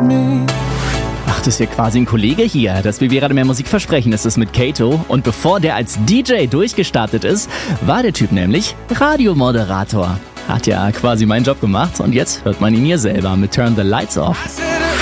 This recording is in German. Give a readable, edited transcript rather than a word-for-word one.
Ach, das ist ja quasi ein Kollege hier. Das Wie wir gerade mehr Musik versprechen, ist es mit Kato. Und bevor der als DJ durchgestartet ist, war der Typ nämlich Radiomoderator. Hat ja quasi meinen Job gemacht und jetzt hört man ihn hier selber mit Turn the Lights Off.